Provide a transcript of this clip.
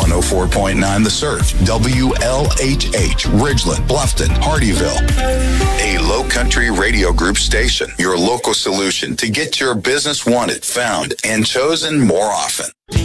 104.9 The Surf, WLHH, Ridgeland, Bluffton, Hardyville. A Low Country Radio Group station, your local solution to get your business wanted, found, and chosen more often.